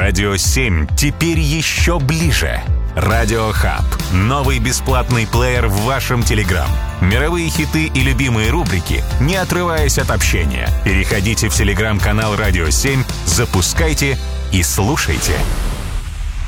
Радио 7 теперь еще ближе. Радио Хаб. Новый бесплатный плеер в вашем Телеграм. Мировые хиты и любимые рубрики, не отрываясь от общения. Переходите в Телеграм-канал Радио 7, запускайте и слушайте.